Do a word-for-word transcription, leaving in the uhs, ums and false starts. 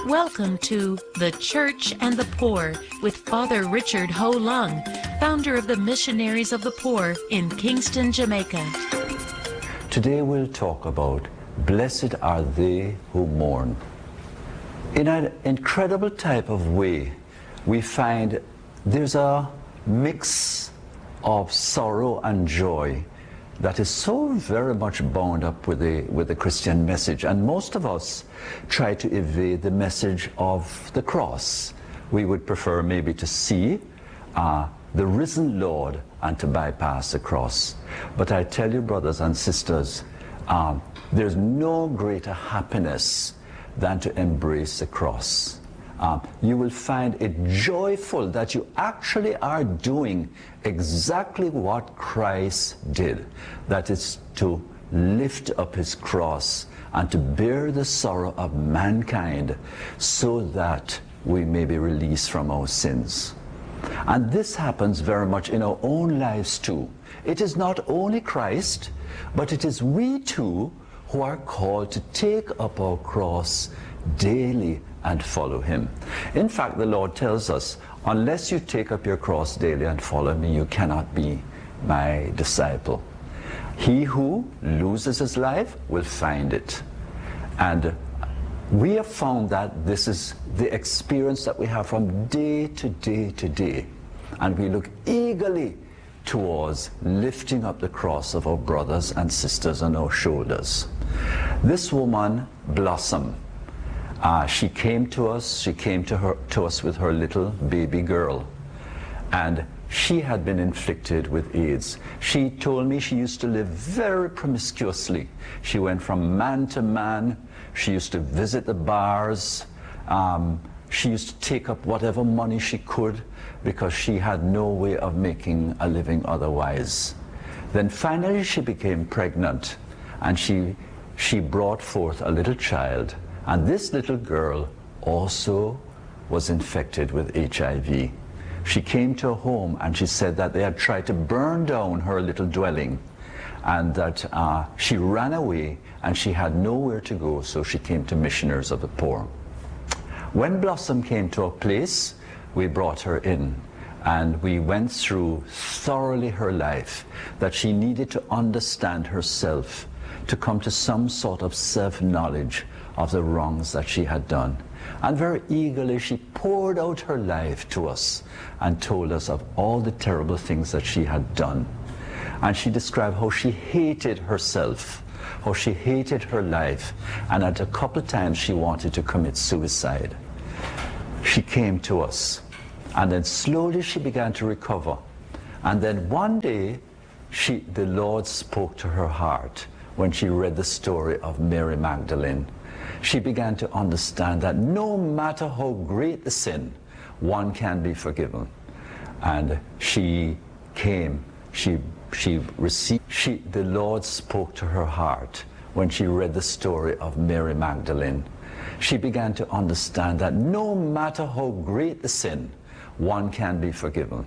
Welcome to The Church and the Poor with Father Richard Ho Lung, founder of the Missionaries of the Poor in Kingston, Jamaica. Today we'll talk about blessed are they who mourn. In an incredible type of way, we find there's a mix of sorrow and joy that is so very much bound up with the, with the Christian message. And most of us try to evade the message of the cross. We would prefer maybe to see uh, the risen Lord and to bypass the cross. But I tell you, brothers and sisters, um, there's no greater happiness than to embrace the cross. Um, you will find it joyful that you actually are doing exactly what Christ did. That is to lift up his cross and to bear the sorrow of mankind so that we may be released from our sins. And this happens very much in our own lives too. It is not only Christ, but it is we too who are called to take up our cross daily and follow him. In fact, the Lord tells us, unless you take up your cross daily and follow me, you cannot be my disciple. He who loses his life will find it. And we have found that this is the experience that we have from day to day to day. And we look eagerly towards lifting up the cross of our brothers and sisters on our shoulders. This woman, Blossom, Uh, she came to us, she came to, her, to us with her little baby girl, and she had been inflicted with AIDS. She told me she used to live very promiscuously. She went from man to man. She used to visit the bars. Um, she used to take up whatever money she could because she had no way of making a living otherwise. Then finally she became pregnant, and she, she brought forth a little child. And this little girl also was infected with H I V. She came to her home and she said that they had tried to burn down her little dwelling, and that uh, she ran away and she had nowhere to go, so she came to Missionaries of the Poor. When Blossom came to our place, we brought her in and we went through thoroughly her life, that she needed to understand herself, to come to some sort of self-knowledge of the wrongs that she had done. And very eagerly she poured out her life to us and told us of all the terrible things that she had done. And she described how she hated herself, how she hated her life, and at a couple of times she wanted to commit suicide. She came to us, and then slowly she began to recover. And then one day she, the Lord spoke to her heart when she read the story of Mary Magdalene. She began to understand that no matter how great the sin, one can be forgiven. And she came, she, she received, she, the Lord spoke to her heart when she read the story of Mary Magdalene. She began to understand that no matter how great the sin, one can be forgiven.